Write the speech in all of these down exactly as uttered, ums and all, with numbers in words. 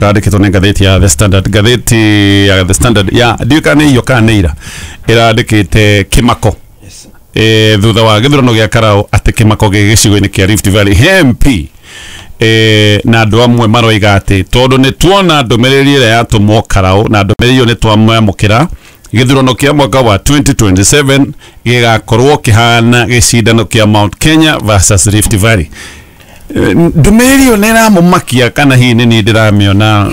randikitwo ni gatheti ya The Standard, gatheti ya The Standard ya ndiukane iyo kaneira irandikite kimako yes eh thutha wa githurano gya Karau ati kimako gigicigo-ini kia Rift Valley M P eh na andu amwe maroiga ati tondu ni tuona ndumiriri ira yatumwo Karau na ndumiriri ni twamwamukira githurano kia mwaka wa twenty twenty-seven gigakorwo kihana gicindano kia Mount Kenya versus Rift Valley. Ndumiriri nera mumakia kana hii nini ndiramiona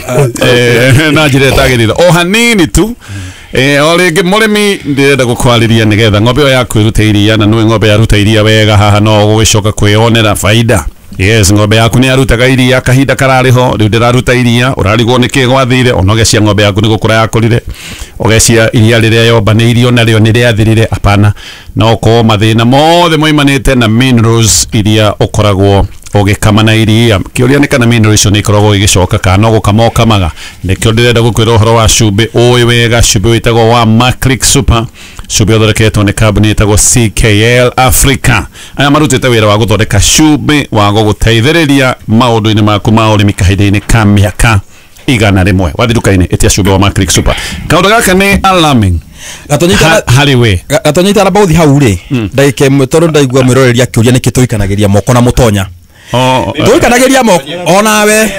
eh na njire tagirira o hanini tu eh oringi murimi ndirenda gukwariria nigetha ng'ombe yo yaku iruteiria na nwe ng'ombe yaruteiria wega haha no gwicoka kwionera faida. Yes, ng'ombe yaku ni arutaga iria kahinda karariho riu ndiraruta iria urarigwo niki gwathire onogecia ng'ombe yaku ni gukura yakurire ogecia iria riria yombaneirio nario ni riathirire apana no ko mathina mothe moimanite na minerals iria ukoragwo ogikama na iria kiuria ni kana minerals ni ikoragwo igicoka kana gukama kamaga nikio ndirenda gukwira uhoro wa cumbi uyi wega cumbi witagwo wa Maclick Super cumbi uthondeketwo ni kambuni itagwo C K L Africa aya marutite wira wa guthondeka cumbi wa guguteithiriria maundu-ini maku ma urimi kahinda-ini ka miaka igana rimwe wathi duka-ini itia cumbi wa Maclick Super kaundu gaka ni alarming gatonyita hariwe gatonyita rabauthi hau ri ndagika imwe tondu ndaigua mwiroreria kiuria niki tuikanagiria moko na mutonya oh tuikanagiria moko onawe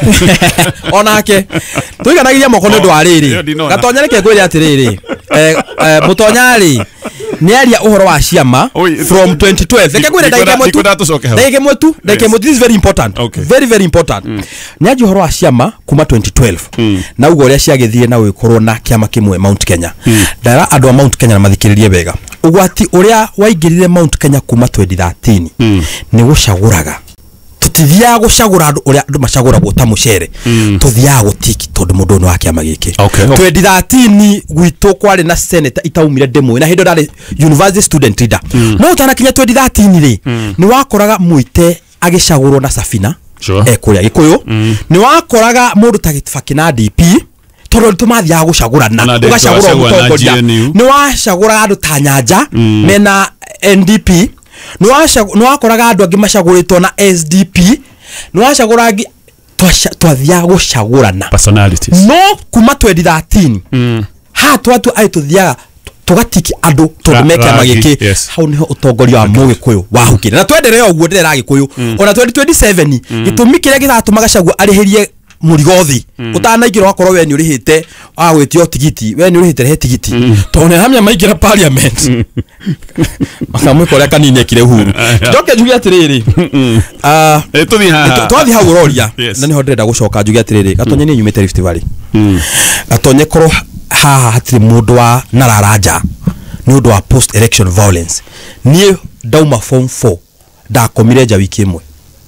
onake tuikanagiria moko ndu ariri gatonya reke ngwire atiriri eh mutonya ri ni aria uhoro wa ciama from twenty twelve reke ngwire ndagika imwe tu ndagika imwe tu ndagika imwe this is very important very very important ni aria uhoro wa ciama kuma twenty twelve na ugo ria ciagithie na wikorwo na kiama kimwe Mount Kenya ndara andu a Mount Kenya na mathikiririe wega ugwati uria waingirire Mount Kenya kuma twenty thirteen ni gucaguraga tutithia gucagura andu uria andu macaguragwo ta mucere tuthia gutiki tondu mundu no akiama giki twenty thirteen gwitu kwari na senator itaumire demo na hindo ndari university student leader no tana kinya twenty thirteen ri ni wakoraga muite agicagurwo na Safina eh kuria gikuyu ni wakoraga mundu ta Gitfaki na D P tondu tumathia gucagurana ugacagurwo mutongoria ni wacagura andu ta Nyanja mena N D P no asha no akoraga andu angi macaguritwo na S D P no acagura angi twathia gucagurana personalities no kuma twenty thirteen mm. ha twatu ai tuthiaga tugatiki andu tondu meke magiki hau niho utongoria wa Mugikuyu wahukire na twendere uguo ndirera Gikuyu ona twenty twenty-seven gitumi kiria githatumaga cagua arihirie murigothi utanaigiro wakorwo we ni urihite agwitio tigiti we ni urihite he tigiti tone hamya maigira parliament makamwe korea kanini ekire huru njoke njugi atiriri ah tuthi haha tuthi hau roria na niho ndenda gucoka njugi atiriri gatonye ni nyumite Rift Valley gatonye korwo haha hatiri mundu wa nararaja ni undu wa post election violence ni dauma form four ndakomire nja wiki imwe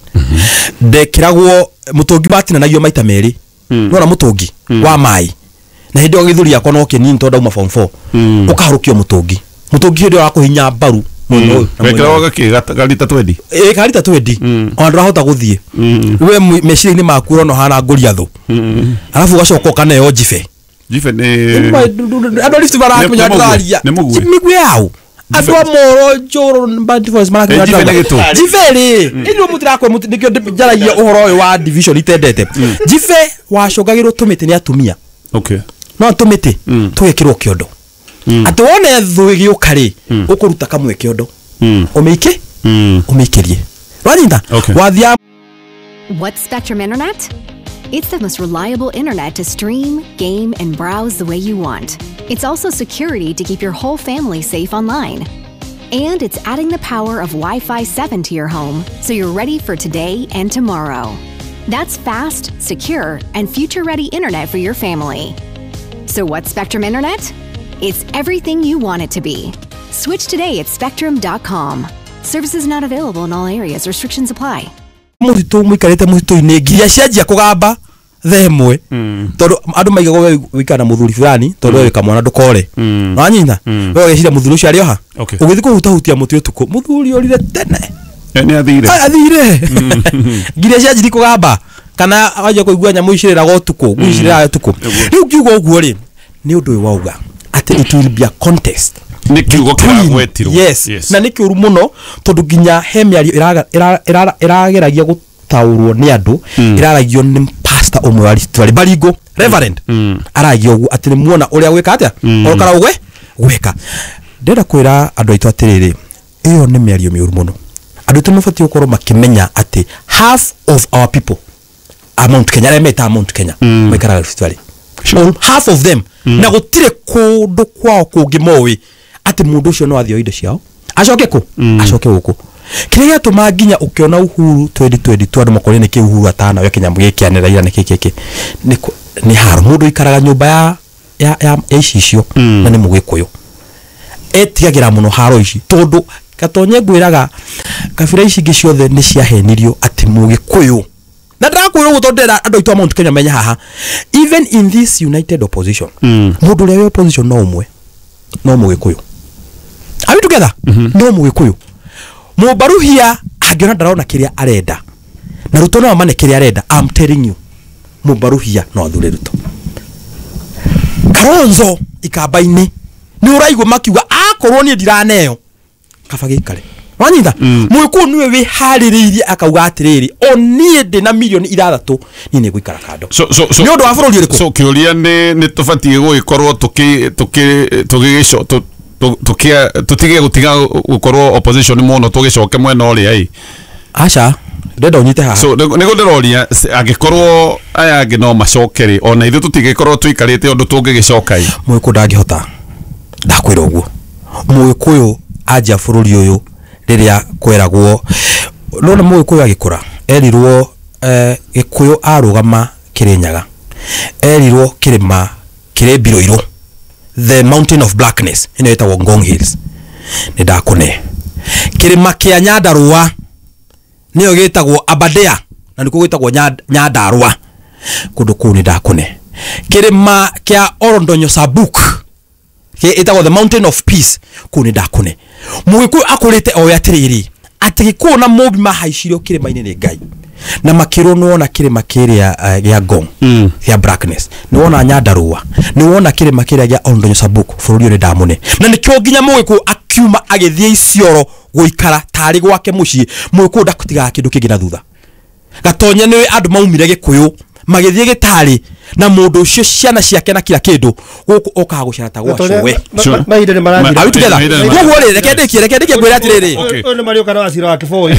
ndekiragwo mutungi batina nayo maita meri nona mutungi wa mai na hindi ogithuria ko no kinini to dauma form four ukaharukio mutungi mutungi ndio akuhinya baru muno wekiraga kigarita twenty eh garita twenty ondu rahota guthie we meciri-ini maku rono hana nguria thu alafu gacoka kana yo jife jife ni ando Rift Valley kunya ndaria migwe yao adu amoro joro band voice maraka ya jiveri ndio mutira kwa mutu nikyo jaragia uhoro wa division itendete jive wacogagirwo tumite ni atumia okay no tumite twekirwo kiondo ati wone thuigi ukari ukuruta kamwe kiondo umeike umeikirie rwaninda wathia. What's Spectrum Internet? It's the most reliable internet to stream, game, and browse the way you want. It's also security to keep your whole family safe online. And it's adding the power of Wi-Fi seven to your home, so you're ready for today and tomorrow. That's fast, secure, and future-ready internet for your family. So what's Spectrum Internet? It's everything you want it to be. Switch today at spectrum dot com. Services not available in all areas. Restrictions apply. Muritu mwikarite muritu-ini ngiria cianjia kugamba themwe tondu andu maigago we wikana muthuri fulani tondu we kamwana ndukore wanyina we wecira muthuri ucio ari oha ugithi kuhuta hutia muti utuko muthuri orire tene ni athire athire ngiria cianjiri kugamba kana waje kuigua nyamu icirira go tuko gwicirira tuko riu kiugo uguo ri ni undu wauga ati it will be a contest ni kiugo kiragwetirwo yes na ni kiuru muno tondu ginya hemia irageragia gutaurwo ni andu iraragio ni pastor umwe wa Rift Baringo reverend aragio ugu ati muona uria gwika atia okara ugwe gwika ndenda kwira andu aitu atiriri iyo ni miario miuru muno andu tu mufati ukorwo makimenya ati half of our people are Mount Kenya remeta Mount Kenya maikara Rift Valley sure. half of them mm. na gutire kundu kwao kungi mowi ati mundu ucio no athio indo ciao acoke ku mm. acoke guku kiria tuma nginya ukiona Uhuru twenty twenty-two andu makorene ki Uhuru atana yo kinyamu gikianira ira ni kiki ni ni haru mundu ikaraga nyumba ya ya ya icicio mm. na ni mugikuyu etiagira muno haro ici tondu gatonye ngwiraga kabira ici ngi ciothe ni ciahenirio ati mugikuyu na ndakwira gutondera andu aitu Mount Kenya menya haha even in this united opposition mm. mundu ria opposition no umwe no mugikuyu are we together mm -hmm. no mugikuyu mubaruhia agiona ndarona kiria arenda na Ruto no amane kiria arenda I'm telling you mubaruhia no athure Ruto Kalonzo ikabaini ni uraigwa makiuga akorwo ni ndiraneo kabagikare wanyita mm. muiku niwe wi haririirie akauga atiriri onie ndi na milioni ithathatu ni ne gwikara kando so so so ni undu wa bururi uriku so kiuria ni ni tufatie guikorwo tuki tuki tugigisho tukia tutige gutiga gukorwo opposition muno tugicoke mwena uri ai acha ndenda unyite haha so nego ndiroria agikorwo aya angi no macokeri ona ithu tutigikorwo tuikarite undu tungigicoka ai muiku ndangihota ndakwira uguo muikuyu aja bururi uyu riria kweragwo nona muikuyu agikura erirwo eh gikuyu arugama Kirinyaga erirwo kirima kire Biroiro the mountain of blackness ino etagwo Ngong Hills ni ndakune kirima kia Nyandarua niyo gitagwo Aberdare na niko gitagwo Nyandarua kundu kuu ni ndakune kirima kia Orondonyo Sabuk ke etagwo the mountain of peace kuu ni ndakune mugiku akurite o yatiriri ati kuona mobi mahaicirio kirima ine ni Ngai na makiro nuona kirima kiria uh, ya Ngong mm. ya blackness nuona Nyandarua nuona kirima kiria ya Orondonyo Sabuk bururi uri ndamune na nikyo nginya mugiku akiuma agithie icioro guikara tari gwake mucii mugiku ndakutiga kindu kingi na thutha gatonye niwe andu maumire gikuyu magithie gitari na mundu ucio ciana ciake na kila kindu guku okaga gucarata gwacio we maide ni marathira ari together gugu ri reke ndikie reke ndikie gwira atiriri ono mario kana wasira wa kiboi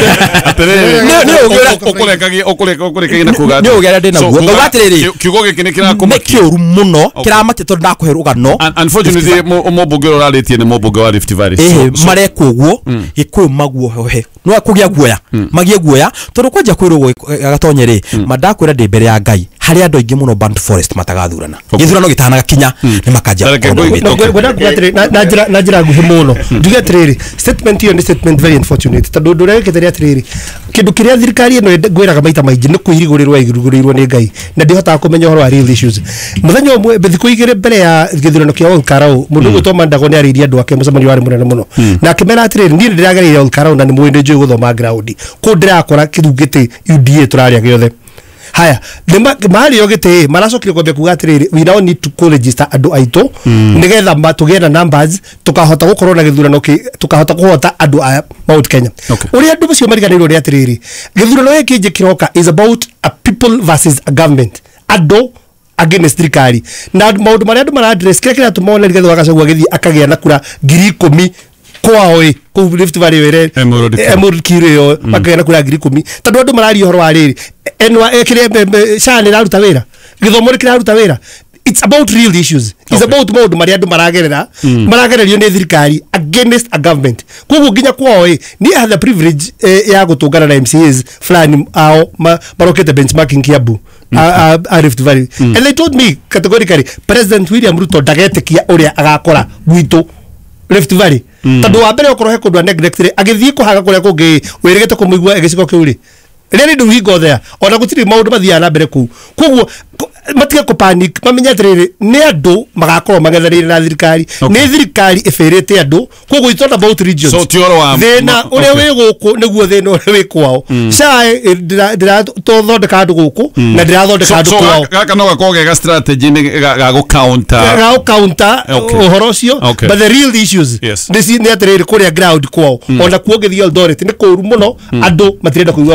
atiriri ni ugira ukurekagi ukureka ukurekagi na kuga ni ugira ndina guo nguga atiriri kiugo giki ni kirakoma kiuru muno kiramate tondu ndakuhe rugano unfortunately mobugiro raritie ni mobugiro wa Rift Valley eh mare kuguo gikuyu maguo he no akugia guoya magie guoya tondu kwanja kwirwo gatonyeri madakwira ndi mbere ya Ngai hari andu aingi muno Band Forest matagathurana githurano gitanaga kinya ni makaja gwenda gwatire na jira na jira guhe muno nduge atiriri statement hiyo ni statement very unfortunate tondu ndure kitari atiriri kindu kiria thirikari ino gwiraga maita maingi ni kuirigurirwa igigurirwa ni Ngai na ndihota kumenya horo wa real issues muthenya umwe bethiku igire mbere ya githurano kia Olkarau mundu gutoma ndago ni ariria andu ake mucemani wari munene muno na akimera atiriri ndi ndiragereire Olkarau na ni mwende njui guthoma ground ku ndirakora kirugite U D A turaria giothe haya mali yogete maracokire kwambia kuga atiriri we now need to register andu aitu nigetha matugena numbers tukahota gukorwo na githurano ki tukahota kuhota andu a Mount Kenya uri andu bacio mariganirwo ri atiriri githurano giki nje kiroka is about a people versus a government andu against thirikari na maundu maria andu mara address kira kira tumona nigetha wagacagua githi akagia na kura ngiri kumi kwao i ku Rift Valley were Emerald Kiro makagera kura ngiri kumi tondu andu marari horo wa riri enwa ekire shani raruta wira githomo rikira ruta wira it's about real issues it's about maundu maria andu maragerera maragererio ni thirikari against a government koguo nginya kwao i ni have the privilege ya gutungana na M C As fulani ao marokete benchmarking Kiambu a a Rift Valley and they told me categorically President William Ruto ndagetikia uria agakora gwitu Rift Valley tondu wa mbere okoro he kundu neglect agithie kuhaga kuria kungi wirigete kumuigua egiciko kiuri riri ndu hingo there ona gutiri maundu mathia na mbere ku koguo matige ku panic mamenya atiriri ni andu magakorwo magetherire na thirikari ni thirikari ifirite andu koguo it's not about regions so tioro wa thina uria wi guku niguo thina uria wi kwao sai ndira tothondeka andu guku na ndira thondeka andu kwao gaka no gakoge ga strategy ni ga go counter ga counter uhoro ucio but the real issues ni ni atiriri kuria ground kwao ona kuogethia Eldoret ni kuru muno andu matirenda kuigua uhoro wa thirikari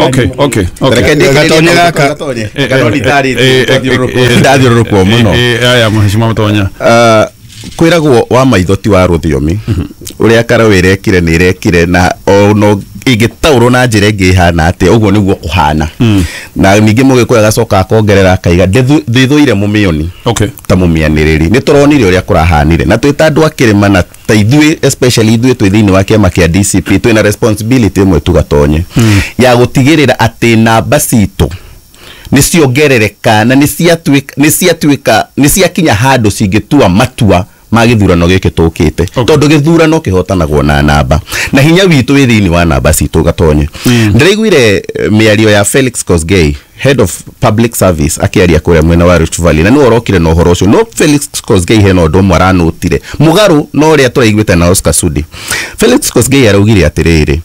okay okay okay gatonya gaka gatonyi tari ndathiro kwa muno aya mheshimiwa Mutonya kwiragwo wa maitho ti wa ruthiomi uria karawire kire ni rekire na ono igitauro na njire ngi hana ate uguo niguo kuhana na ningi mugikuya gacoka akongerera kaiga ndithuire mumioni okay ta mumianiriri ni turonire uria kurahanire na twita andu akirima na ta ithui especially ithui twi thiini wa kiama kia D C P twina responsibility imwe tugatonye ya gutigirira ati namba citu ni ciongerereka na ni ciatuika ni ciatuika ni ciakinya handu cingitua matua ma githurano giki tukite tondu githurano kihotanagwo na namba na hinya witu wi thiini wa namba citu gatonye ndiraiguire miario ya Felix Kosgei, head of public service, akiaria kuria mwena wa Rift Valley na ni orokire no horo ucio no Felix Kosgei he no ndo mwaranutire mugaru no ria turaiguite na Oscar Sudi. Felix Kosgei araugire atiriri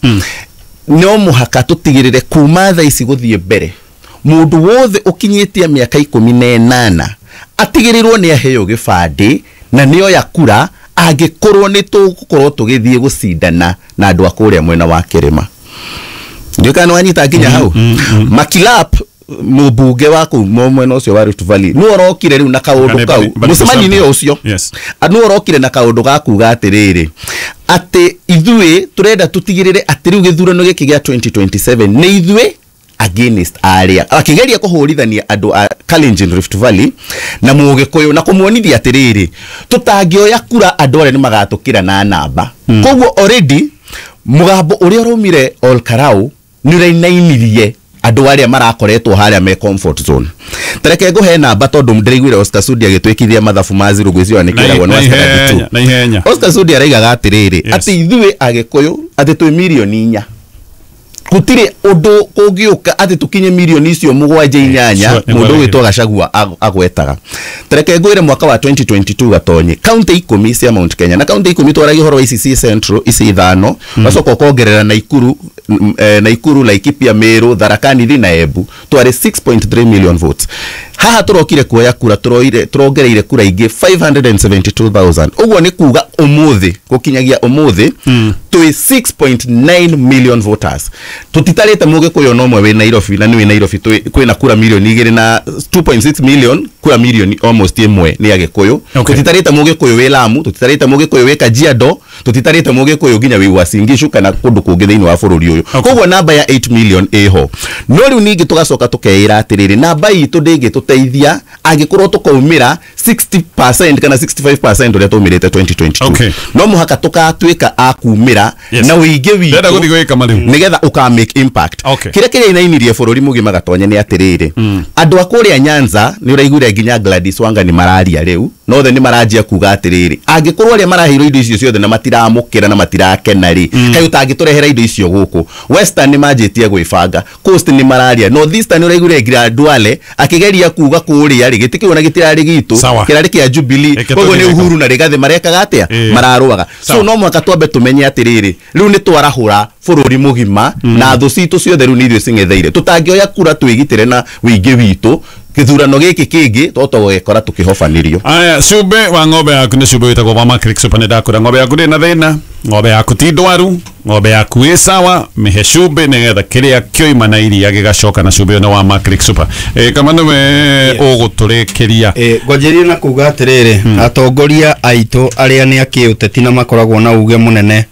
no muhaka tutigirire kuma tha ici guthie mbere mundu wothe ukinyitie miaka ikumi na inana atigirirwo ni aheo gibandi na niyo ya kura angikorwo ni tugukorwo tugithie gucindana na andu akuria mwena wa kirima ndio kana wanyita nginya hau Makilap mubunge waku mwena ucio wa Rift Valley no orokire riu na kaundu kau musemani ni ucio anu orokire na kaundu gaku gatiriri ati ithui turenda tutigirire ati riu githurano giki gia twenty twenty-seven ni ithui against area akigeria kuhurithania andu a Kalenjin Rift Valley na mugikuyu na kumuonithia atiriri tutangioya kura andu are ni magatukira na namba koguo already mugambo uria romire Ol Karau ni rainainirie andu aria marakoretwo haria me comfort zone tereke nguhe namba tondu ndiraiguire Oscar Sudi agitwikithia mathabu ma zero gwiciwa nikiragwo no seventy-two na ihenya Oscar Sudi araigaga atiriri ati ithui agikuyu ati twi milioni inya gutire undu kungiuka ati tukinye milioni icio mugwanja inyanya mundu witwa Gachagua agwetaga tereke ngwire mwaka wa twenty twenty-two gatonye county ikumi cia Mount Kenya na county ikumi twaragi horo I C C Central ici ithano bacoka kongerera Naikuru Naikuru Laikipia Meru Tharaka Nithi na Embu twari six point three million votes haha turokire kuoya kura turoire turongereire kura ingi five hundred seventy-two thousand uguo ni kuga umuthi gukinyagia umuthi twi six point nine million voters tutitarite muge kuyo no mwe we Nairobi na ni we Nairobi twi kwina kura milioni igiri na two point six million kura milioni almost imwe ni agikuyu tutitarite muge kuyo we Lamu tutitarite muge kuyo we Kajiado tutitarite muge kuyo ginya we Uasin Gishu kana kundu kungi thiini wa bururi uyu koguo namba ya eight million eho no riu ningi tugacoka tukeira atiriri namba itu ndingi tuteithia agikorwo tukaumira sixty percent kana sixty-five percent uria tumirite twenty twenty-two no muhaka tukatwika akumira na uige witu ndenda guthi gwika mariu nigetha uka make impact kire kire inainirie bururi mugima gatonya ni atiriri andu akuria Nyanza ni uraigure nginya Gladys Wanga ni mararia riu no the ni marajia kuga atiriri angikorwo ria marahiro indo icio ciothe na matiramukira na matirakena ri kai utangiturehera indo icio guku Western ni majitie gwibanga Coast ni mararia Northeastern uraigure ngira Duale akigeria kuga kuria ri gitikio na gitirari gitu kirari kia Jubilee koguo ni Uhuru na Rigathi marekaga atia mararuaga so no mwaka twambe tumenye atiriri riu ni twarahura bururi mugima na thu citu ciothe riu ni irio cingetheire tutangioya kura twigitire na wingi witu githurano giki kingi toto gukora tukihofanirio aya Cube wa ng'ombe yaku ni Cube witagwo wa Macrick Super ni ndakura ng'ombe yaku ni na thina ng'ombe yaku ti ndwaru ng'ombe yaku ĩ sawa mihe Cube nigetha kiria kioima na iria gigacoka na Cube no wa Macrick Super eh kama niwe uguturikiria eh ngojerie na kuga atiriri atongoria aitu aria ni akiuteti na makoragwo na uge munene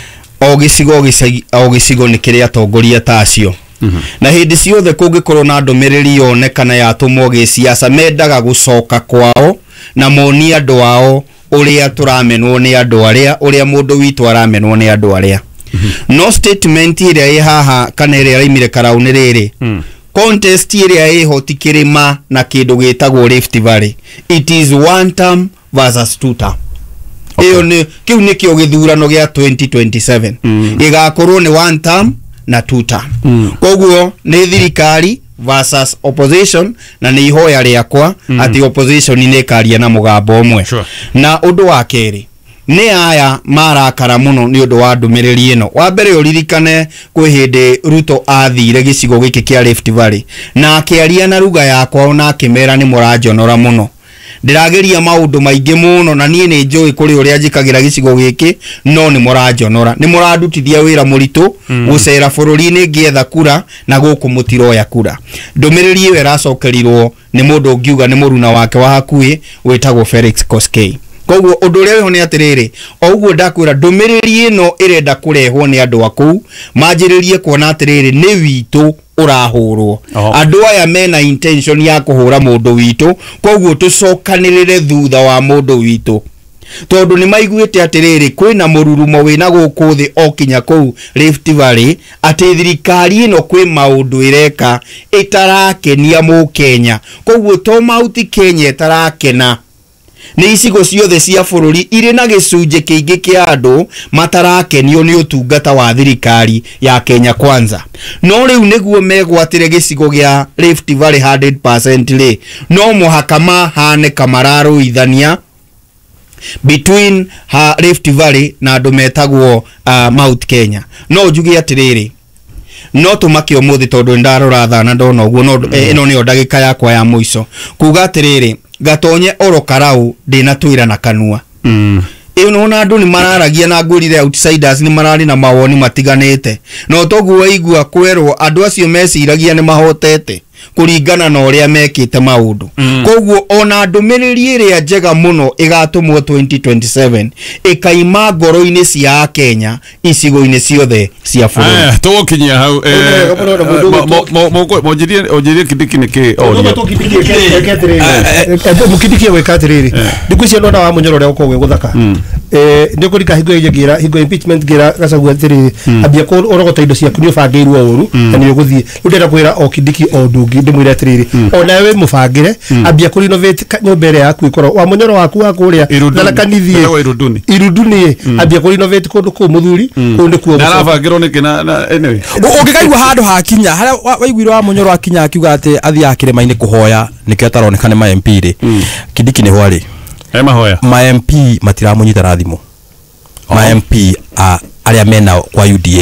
o gicigo o gicigo ni kiria atongoria tacio na hindi ciothe kungikorwo na ndumiriri yonekana yatumwo giciaca mendaga gucoka kwao na moni andu ao uria turamenwo ni andu aria uria mundu witu aramenwo ni andu aria no statement iria ĩ haha kana iria raimire Karau ni riri contest iria ĩho ti kirima na kindu gitagwo Rift Valley it is one term versus two term iyo ni kiu ni kio githurano gia twenty twenty-seven igakorwo ni one term na two term koguo ni thirikari versus opposition na ni ihoya riakwa ati opposition ni karia na mugambo umwe na undu wa keri ni aya marakara muno ni undu wa ndumiriri ino wa mbere uririkane kwi hindi Ruto athire gicigo giki kia Rift Valley na akiaria na ruga yakwa na akimera ni muranjonora muno ndirageria maundu maingi muno na nie ni njui kuri uria njikagira gicigo giki no ni muranjonora ni murandutithia wira muritu gucera bururi-ini ngietha kura na guku mutiroya kura ndumiriri iyo iracokerirwo ni mundu ungiuga ni muruna wake wa hakuhi wetagwo Felix Koskei. Koguo undu uria weho ni atiriri oguo ndakwira ndumiriri ino irenda kurehwo ni andu aku manjiririe kuona atiriri ni witu urahurwo andu aya mena intention ya kuhura mundu witu koguo tucokanirire thutha wa mundu witu tondu ni maiguite atiriri kwina mururumo wina guku thi okinya kou Rift Valley ati thirikari ino kwi maundu ireka itarakenia mu Kenya koguo to mauti Kenya itarakena ni icigo ciothe cia bururi iri na gicunje kiingi kia andu matarakenio ni utungata wa thirikari ya Kenya Kwanza no riu niguo megwatire gicigo gia Rift Valley one hundred percent ri no muhaka mahane kamararo ithania between ha Rift Valley na andu metagwo uh, Mount Kenya no njugi atiriri no tumake umuthi tondu ndarora thana ndona uguo no ino ni ndagika yakwa ya muico kuga atiriri gatonye oro karau ndina twira na kanua mm iyo nona andu ni mararagia na ngurire outsiders ni marari na mawoni matiganete no toguo waigua kwerwo andu acio meciragia ni mahotete kuringana na uria mekite maundu mm. koguo ona ndumiriri iria njega muno igatumwo twenty twenty-seven ikaima ngoro-ini cia Kenya icigo-ini ciothe cia bururi eh tukinyia hau eh mo jirie ojirie Kindiki niki oria to Kindiki keketere mukindiki we katerere ndikucia ndona wa munyoro ria uko we guthaka eh ndikurika hingo yegira hingo impeachment gira gacagua tiri ambia ko orogota indo cia kunio bangirwo uru na ni uguthie ndenda kwira o Kindiki o ndungi ndimwira atiriri ona we mubangire ambia ku renovate nyumba ria yaku ikoro wa munyoro waku wa kuria na kanithie iruduni iruduni ambia ku renovate kundu ku muthuri kundu ku na bangirwo niki na anyway ungikaigwa handu hakinya haria waiguirwo wa munyoro akinya akiuga ati athia kirima-ini kuhoya nikio taronekane ma M P ri Kindiki ni hwari e mahoya ma M P matiramunyita rathimu ma M P a aria mena kwa U D A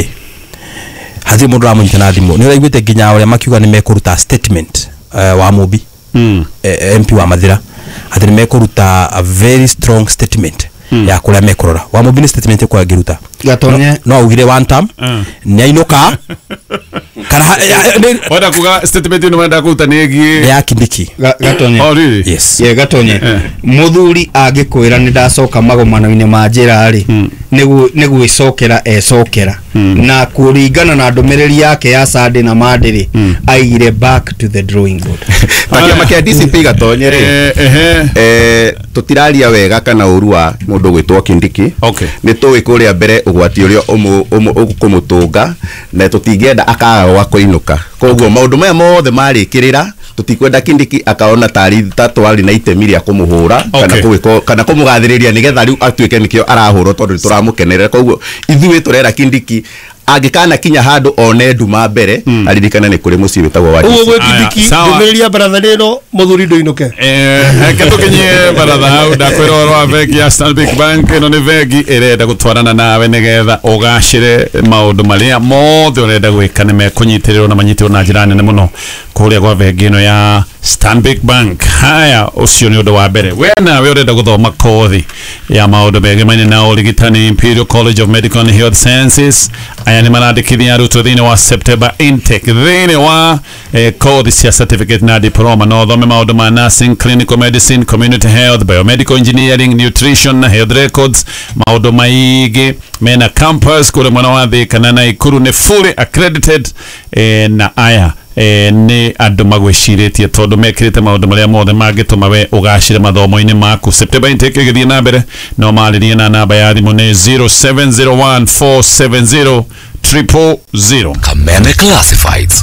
hathi mundu ramunyita na thimu ni uraiguite nginya uria makiuga ni mekuruta statement uh, wa Mubi mm. eh, M P wa Mathira ati ni mekuruta a very strong statement mm. ya kuria mekurora wa Mubi ni statement kwa giruta gatonye no, no ugire one time uh. ni ainuka kana wada kuga statement ino wada kuta negi ya Kindiki gatonye oh really yes ye gatonye yeah. muthuri agikwira ni ndacoka magomano-ini ma njira ri mm. nigu nigu icokera ecokera mm. na kuringana na ndumiriri yake ya Sunday na Monday mm. aire back to the drawing board takia makia D C P gatonye ri eh eh tutiraria wega kana urua mundu gwitwo Kindiki okay ni tuwi kuria mbere ugwati uria umu ukumutunga na tutingenda akaga wa kuinuka koguo maundu maya mothe marikirira tutikwenda Kindiki akaona tari tatwari na itemi ria kumuhura kana kuwiko kana kumugathiriria nigetha riu atuike nikio arahurwo tondu turamukenerera koguo ithuĩ turera Kindiki agikana kinya handu one nduma mbere mm. aririkana ni kuri muci witagwo wa ugo Kindiki ndumiriria baratha rero muthuri ndoinuke eh katukinye baratha hau ndakwira ro avegi ya Stanbic Bank no ni vegi irenda gutwarana nawe nigetha ugacire maundu maria mothe urenda gwika ni mekunyitirwo na manyitirwo na njira nene muno kuria gwa vegi no ya Stanbic Bank haya ucio ni undu wa mbere we nawe urenda guthoma kothi ya maundu megemaine na urigitani Imperial College of Medical and Health Sciences aya ni marandikithia arutwo thiini wa September intake thiini wa eh, kothi cia certificate na diploma no thome maundu ma nursing, clinical medicine, community health, biomedical engineering, nutrition na health records maundu maigi mena campus kule mwana wa Thika na Naikuru ni fully accredited eh, na aya eh, ni andu magwiciritie tondu mekirite maundu maria mothe mangituma we ugacire mathomo-ini maku September intake igithie na mbere no maririe na namba ya thimu ni zero seven zero one four seven zero triple zero. Kameme Classifieds.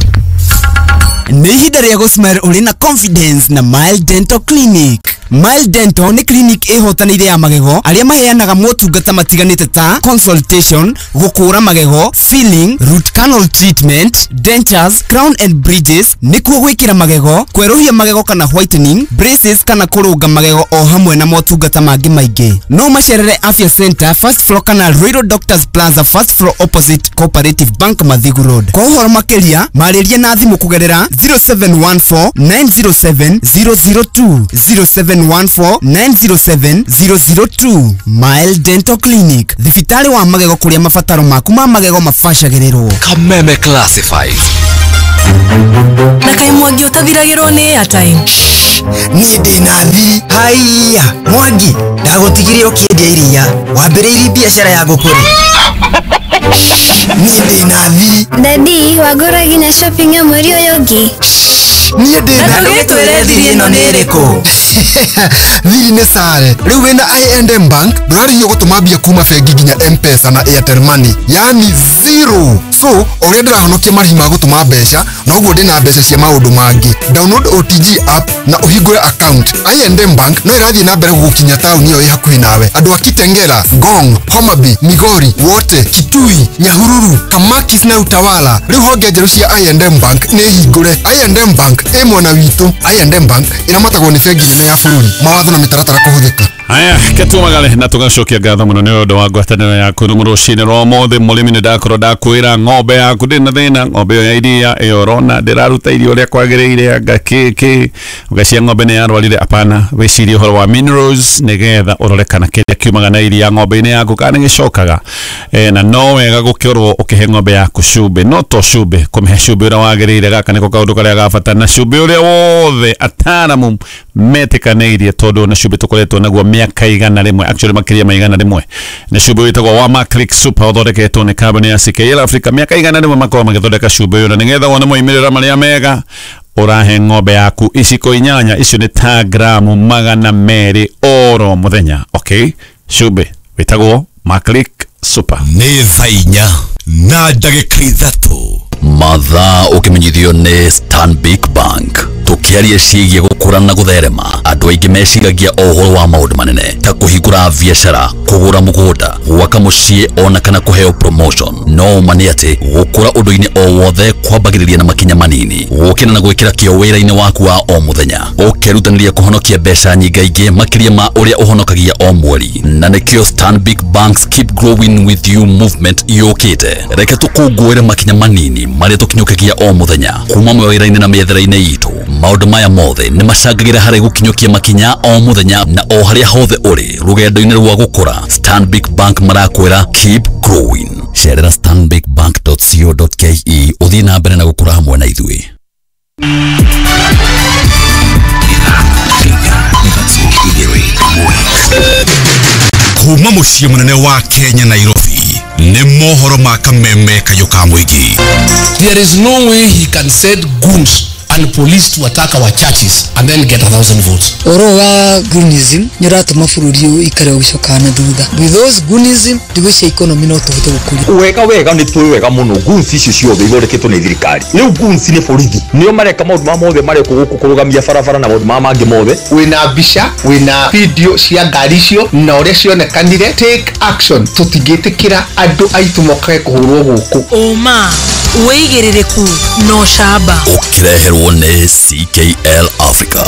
Ni ihinda ria gusmile uri na confidence na Mile Dental Clinic. Mile Dental ni clinic ihotanire ya magego aria maheanaga motungata matiganite ta consultation, gukura magego, filling, root canal treatment, dentures, crown and bridges, nikuo gwikira magego, kweruhia magego kana whitening, braces kana kurunga magego o hamwe na motungata mangi maingi. No macerere Afya Center first floor kana Royal Doctors Plaza first floor opposite Cooperative Bank Mathigu Road. Kwa uhoro makiria mariria na thimu kugerera zero seven one four nine zero seven zero zero two zero seven seven one four nine zero seven zero zero two. Mile Dental Clinic, thibitari wa magego kuria mabataro maku ma magego mabacagĩrĩrwo. Kameme Classifieds. Na kai Mwangi utathiragirwo ni airtime. Niĩ ndĩna thiri. Haiya, Mwangi, ndagũtigire ũkĩendia iria. Wambĩrĩirie biacara ya ngũkũ. Niĩ ndĩna thiri. Daddy, wagũra nginya shopping ya mweri ũyũ ũngĩ. Niĩ ndĩna ndũgĩtwĩre thiri ĩno nĩ ĩrĩkũ. Thiri nĩ sare. Rĩu wĩna I and M Bank, ndũrarĩhio gũtũma mbia kuma bengi nginya M-Pesa na Airtel Money. Yani zero. So, ũrĩa ndĩrahonokia marĩhi ma gũtũma mbeca, na ũguo ndĩna mbeca cia maũndũ mangĩ. Download O T G app na ũhingũre account. I and M Bank no ĩrathiĩ na mbere gũgũkinya taũni ĩyo ĩ hakuhĩ nawe. Andũ a Kitengela, Ngong, Homabay, Migori, Wote, Kitui, Nyahururu, Kamakis na Utawala. Rĩu honge njerũ cia I and M Bank nĩ hingũre. I and M Bank ĩ mwena witũ. I and M Bank ĩramatagwo nĩ bengi nene ya bũrũri. Mawatho na mĩtaratara kũhũthĩka. Aya, ketumagale na tugacokia ngatho muno nĩ ũndũ wa ngwatanĩro yaku rũciinĩ rwa ũmũthĩ. Mũrĩmi nĩ ndakorwo ndakwĩra ng'ombe yaku ndĩna thĩna, ng'ombe ĩyo ya iria ĩyo ũrona ndĩraruta irio ũrĩa kwagĩrĩire, anga kĩkĩ ũgacia ng'ombe nĩ yarwarire. Apana, wĩcirie ũhoro wa minerals nĩgetha ũrore kana kĩrĩa kiumaga na iria ng'ombe-inĩ yaku kana gĩcokaga. E, na no wega gũkorwo ũkĩhe ng'ombe yaku cumbĩ, no to cumbĩ, kũmĩhe cumbĩ ũrĩa wagĩrĩire. Gaka nĩko kaũndũ karĩa gabata, na cumbĩ ũrĩa wothe ataaramu metĩkanĩirie, tondũ na cumbĩ tũkoretwo naguo mĩaka igana rĩmwe, actually makĩria ma igana rĩmwe. Nĩ cumbĩ wĩtagwo wa Maclick Super ũthondeketwo nĩ kambuni ya C K L Africa. Mĩaka igana rĩmwe makorwo magĩthondeka cumbĩ ũyũ, na nĩgetha wone moimĩrĩra marĩa mega ũrahe ng'ombe yaku iciko inyanya. Icio nĩ ta gramu magana merĩ oro mũthenya. Okay, cumbĩ wĩtagwo Maclick Super. Nĩ thaa inya na ndagĩka ithatũ. Mathaa ũkĩmenyithio nĩ Stanbic Bank. Tukiaria ciĩgiĩ gũkũra na gũtherema, andũ aingĩ meciragia ũhoro wa maũndũ manene ta kũhingũra biacara, kũgũra mũgũnda, gwaka mũciĩ ona kana kũheo promotion. No ma nĩ atĩ gũkũra ũndũ-inĩ o wothe kwambagĩrĩria na makinya manini, gũkĩra na gwĩkĩra kĩo wĩra-inĩ waku wa o mũthenya, ũkerutanĩria kũhonokia mbeca nyingaingĩ makĩria ma ũrĩa ũhonokagia o mweri. Na nĩkĩo Stanbic Bank's Keep Growing With You movement yũkĩte. Reke tũkũngũĩre makinya manini marĩa tũkinyũkagia o mũthenya kuma mawĩra-inĩ na mĩethere-inĩ itũ. Maũndũ maya mothe nĩ macangagĩra harĩ gũkinyũkia makinya o mũthenya na o harĩa hothe ũrĩ rũgendo-inĩ rwa gũkũra. Stanbic Bank marakwĩra keep growing. Cerera stanbic bank dot co dot ke ũthiĩ na mbere na gũkũra hamwe na ithuĩ. Kuma mũciĩ mũnene wa Kenya, Nairobi, nĩ mohoro ma Kameme Kayũ ka mũingĩ. There is no way he can send goons and police to attack our churches and then get a thousand votes. Oro wa goonism nĩratũma bũrũri ũyũ ikare ũgĩcokana thutha. With those goonism ndigũcia economy no tũhote gũkũria. Wega wega nĩ twĩ wega mũno goons icio ciothe ithondeketwo nĩ thirikari. Rĩu goons nĩ borithi nĩo mareka maũndũ ma mothe mareka gũkũ kũrũgamia barabara na maũndũ ma mangĩ mothe. Wĩna mbica, wĩna video cia ngari icio na ũrĩa cionekanire, take action. Tũtingĩtĩkĩra andũ aitũ mokage kũhũrwo gũkũ. Oma wĩigĩrĩrĩku no camba. Ũkĩreherwo nĩ C K L Africa.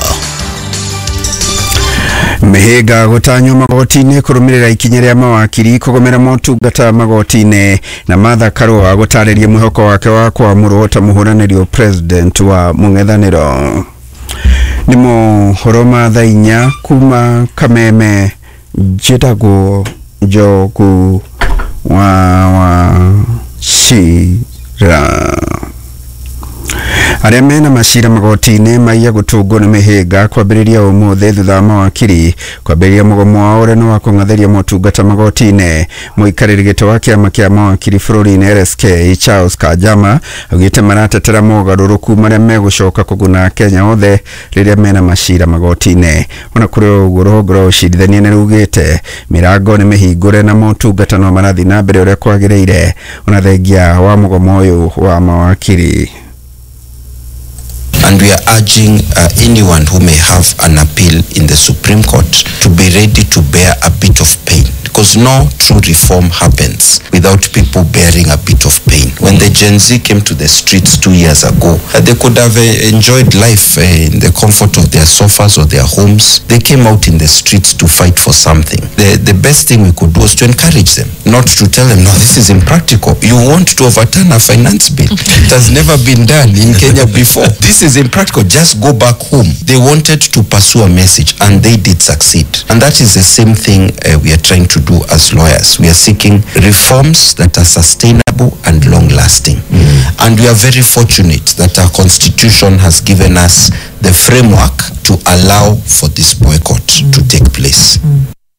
Mĩhĩnga gũtanywo magoti-inĩ kũrũmĩrĩra ikinya rĩa mawakiri kũgomera motungata magoti-inĩ, na Martha Karua gũtarĩria mwĩhoko wake wa kwamũrwo ta mũhũranĩri president wa mũng'ethanĩro. Nĩ mohoro ma thaa inya kuma Kameme, njĩtagwo Njogu wa wa Cira. Arĩa mena macira magoti-inĩ maiya gũtũngwo nĩ mĩhĩnga kwambĩrĩria ũmũthĩ thutha wa mawakiri kwambĩrĩria mũgomo wao ũrĩa nĩ wa kũng'athĩria motungata magoti-inĩ. Mũikarĩri gĩtĩ wa kĩama kĩa mawakiri bũrũri-inĩ L S K Charles Kanjama augĩte maratetera mogarũrũku marĩa megũcoka kũguna Kenya othe rĩrĩa mena macira magoti-inĩ. Ona kũrĩ ũguo rũhonge rwa ũcirithania nĩ rugĩte mĩrango nĩ mĩhingũre na motungata no marathiĩ na mbere ũrĩa kwagĩrĩire ona thengia wa mũgomo ũyũ wa mawakiri. And we are urging uh, anyone who may have an appeal in the Supreme Court to be ready to bear a bit of pain. because no true reform happens without people bearing a bit of pain. When the Gen Z came to the streets two years ago, uh, they could have uh, enjoyed life uh, in the comfort of their sofas or their homes. They came out in the streets to fight for something. The, the best thing we could do was to encourage them, not to tell them, no, this is impractical. You want to overturn a finance bill. It has never been done in Kenya before. This is impractical. Just go back home. They wanted to pursue a message and they did succeed. And that is the same thing uh, we are trying to do as lawyers. We are seeking reforms that are sustainable and long-lasting. Mm. And we are very fortunate that our constitution has given us the framework to allow for this boycott mm. to take place. Mm.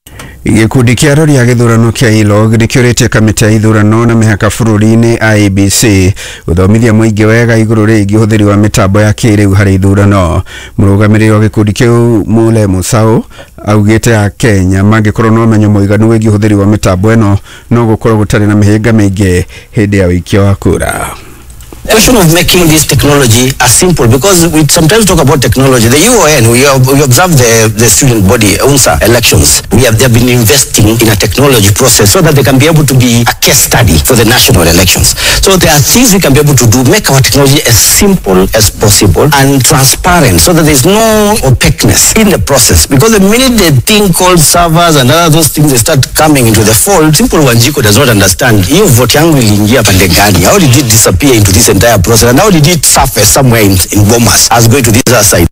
Gikundi kia arori a githurano kia I L O G nikiurite kamiti ya ithurano na mihaka bururi-ini I E B C guthomithia muingi wega iguru rigi uhuthiri wa mitambo ya kiriu hari ithurano. Murugamiriri wa gikundi kiu Mule Musau augite a Kenya mangikorwo na umenyo muiganu wigi uhuthiri wa mitambo eno no gukorwo gutari na mihinga mingi hindi ya wikio wa kura. The question of making this technology as simple, because we sometimes talk about technology. The U O N, we, we observe the, the student body, U N S A elections. We have, they have been investing in a technology process so that they can be able to be a case study for the national elections. So there are things we can be able to do, make our technology as simple as possible and transparent so that there's no opaqueness in the process. Because the minute the thing called servers and other those things they start coming into the fold, simple Wanjiko does not understand. Hiyo vote yangu iliingia pande gani? How did it disappear into this entire process, and how did it surface somewhere in, in Bomas as going to this other side?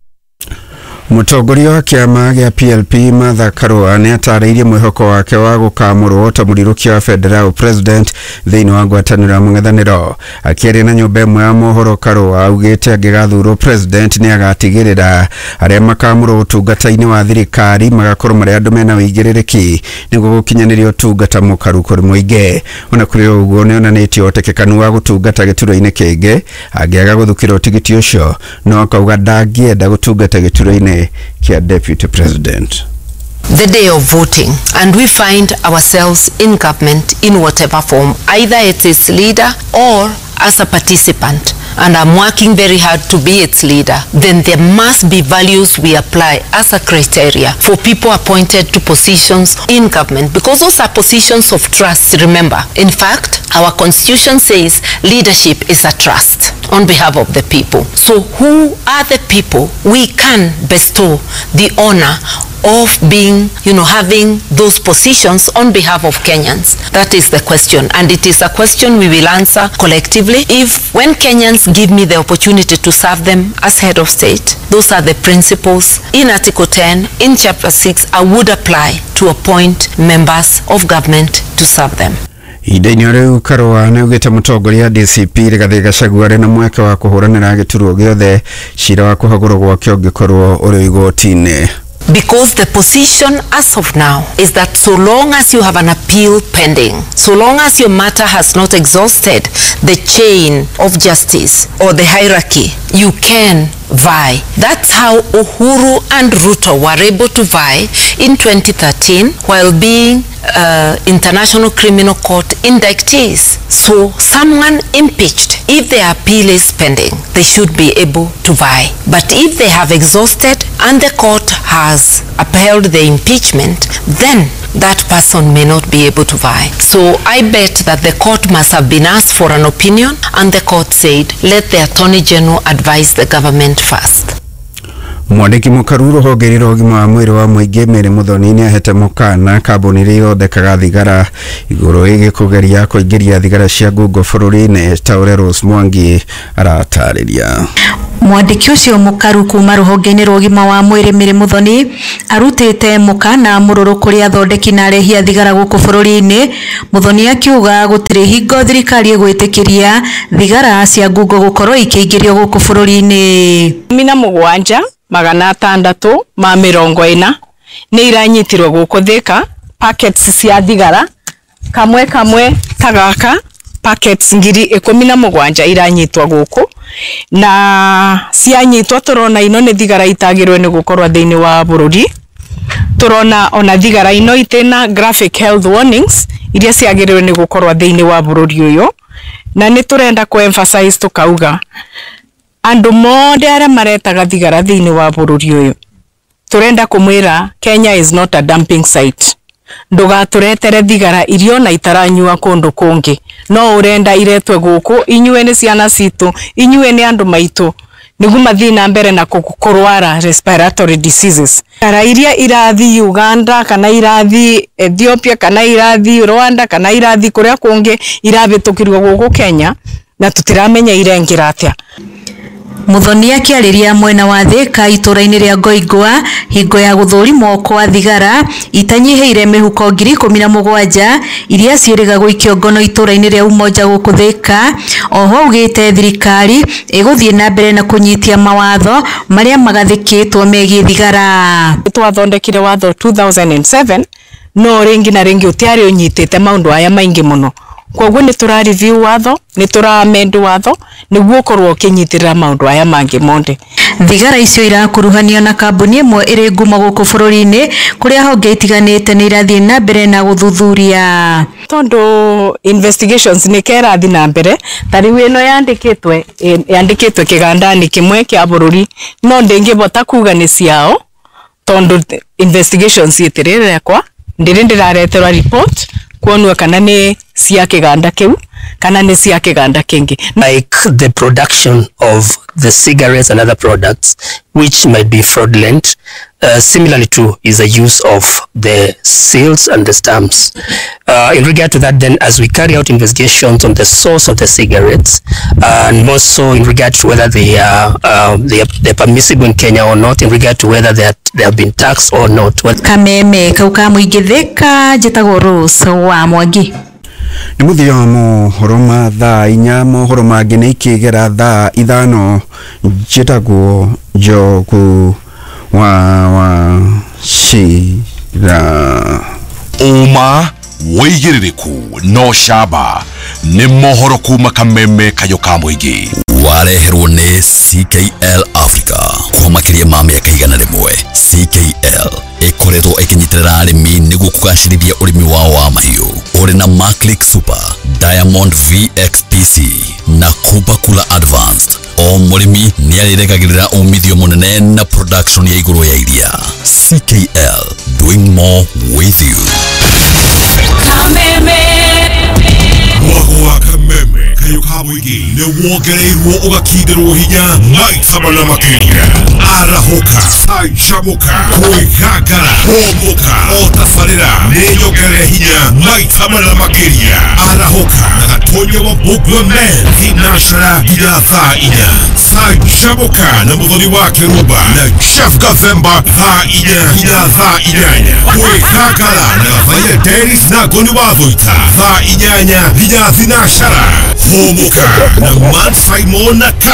Mutongoria wa kiama gia P L P Martha Karua ni atariirie mwihoko wake wa gukamurwo ta murirukia wa federal president thiini wa ngwataniro ya mung'ethaniro. Akiaria na nyumba imwe ya mohoro, Karua augite angigathurwo president ni agatigirira aria makamurwo utungata-ini wa thirikari magakorwo mari andu mena uigiriki niguo gukinyaniria utungata mukaru kuri muingi. Ona kuri uguo ni onanitie utekekanu wa gutungata gituro-ini kingi angiaga guthukira utigiti ucio no akauga ndangienda gutungata gituro-ini kia deputy president. The day of voting, and we find ourselves in government in whatever form, either it is leader or as a participant, and I'm working very hard to be its leader, then there must be values we apply as a criteria for people appointed to positions in government, because those are positions of trust, remember. In fact, our constitution says leadership is a trust on behalf of the people. So who are the people we can bestow the honor of being, you know, having those positions on behalf of Kenyans? That is the question, and it is a question we will answer collectively. If when Kenyans give me the opportunity to serve them as head of state, those are the principles in Article ten, in Chapter six, I would apply to appoint members of government to serve them. Ihinda-inĩ rĩu Karua nĩaugĩte mũtongoria D C P Rigathĩ Gachagua arĩ na mweke wa kũhũranĩra gĩturwa gĩothe cira wa kũhagũrwo gwake ũngĩkorwo ũrĩ igoti-inĩ. Because the position as of now is that so long as you have an appeal pending, so long as your matter has not exhausted the chain of justice or the hierarchy, you can vie. That's how Uhuru and Ruto were able to vie in twenty thirteen while being uh, International Criminal Court indictees. So someone impeached, if their appeal is pending, they should be able to vie. But if they have exhausted and the court has upheld the impeachment, then that person may not be able to vie. So I bet that the court must have been asked for an opinion, and the court said, let the Attorney General advise the government first. Mwandiki mukaru ruhonge rwa ũgima wa mwĩrĩ wa mũingĩ Mary Muthoni nĩ ahete mũkana kambuni iria ithondekaga thigara igũrũ ĩgiĩ kũgeria kũingĩria thigara cia ngungo bũrũri-inĩ ta ũrĩa Rose Mwangi aratarĩria. Mwandiki ucio mukaru kuma ruhonge-inĩ rwa ũgima wa mwĩrĩ Mary Muthoni arutĩte mũkana mũrũrũ kũrĩ athondeki na arehia thigara gũkũ bũrũri-inĩ. Muthoni akiuga gũtirĩ hingo thirikari ĩgwĩtĩkĩria thigara cia ngungo gũkorwo ikĩingĩrio gũkũ bũrũri-inĩ. Mina mũgwanja magana atandatu ma mirongo ina ni iranyitirwo gũkũ Thika packets cia thigara kamwe kamwe tagaka packets ngiri ikumi na mũgwanja iranyitwa gũkũ na cianyitwa turona ino ni thigara itagirwe ni gukorwa thiini wa bururi. Turona ona thigara ino itena graphic health warnings iria ciagirwe ni gukorwa thiini wa bururi uyu, na ni turenda ku emphasize tukauga andu mothe aria maretaga thigara thiini wa bururi uyu turenda kumwira Kenya is not a dumping site. ndugaturetere thigara irio na itaranyua kundu kungi no urenda iretwe guku inyue ni ciana citu inyue ni andu maitu nigu mathi na mbere na kurwara respiratory diseases ara iria irathi Uganda kana irathi Ethiopia kana irathi Rwanda kana irathi kuria kungi irabitukirwo guku Kenya na tutiramenya irengira atia. Muthoni akiariria mwena wa Thika ituraini ria Ngoigwa hingo ya guthurimo kwa thigara itanyiheire mihuko ngiri ikumi na mugwanja iria ciiriga guikio ngono ituraini ria Umoja guku Thika. Oho ugite thirikari iguthie na mbere na kunyitia mawatho maria magathikitwo megie thigara. Twathondekire watho two thousand seven no ringi na ringi utiari unyitite maundu aya maingi muno. Kwoguo ni tura review watho ni tura amend watho niguo korwo kinyitirira maundu aya mangi monde. Thigara icio irakuruhanio na kambuni imwe iri ngumo guku bururi-ini kuria honge itiganite ni irathie na mbere na guthuthuria tondu investigations ni kerathi na mbere tariu ino yandikitwe yandikitwe kigandani kimwe kia bururi no ndingibota kuga ni ciao tondu investigations itirire kwa ndiri ndirareterwa report kuonwa kana ni cia kiganda kiu kana ni cia kiganda kingi like the production of the cigarettes and other products which might be fraudulent. Uh, similarly too is the use of the seals and the stamps. Uh, in regard to that then, as we carry out investigations on the source of the cigarettes uh, and more so in regard to whether they are uh, they are, they are permissible in Kenya or not, in regard to whether they, are, they have been taxed or not. Kameme kauka muingi Thika njitagwo Rose wa Mwangi. Ni muthia wa mohoro ma thaa inya mohoro mangi ni ikigera thaa ithano njitagwo Njogu wa wa shira uma wigiririku no shaba ni mohoro kuma Kameme kayo ka muingi wareherwo ni C K L Africa kwa makiria ma miaka igana rimwe. C K L ikoretwo ikinyitirira arimi niguo kugacirithia urimi wao wa mahiu. Uri na Maclick Super, Diamond V X P C na Kupa Kula Advanced. O murimi ni aririgagirira umithio munene na production ya iguru ya iria. C K L, doing more with you. Kameme Mwago wa Kameme kayo ka muingi ni wongereirwo ugakindirwo hinya maita mana makiria. Arahoka aichamuka kuigagara homoka otafarira ni nyongere hinya maita mana makiria. Arahoka na gatonye wa Buglemen kinashara hinya thaa inya aichamuka na muthoni wa Kiruba na Chef Gathemba thaa inya hinya thaa inyanya kuigagara na gafaya Dennis na Goni wa Thuita thaa inyanya hinya thinashara homoka na Man Simon na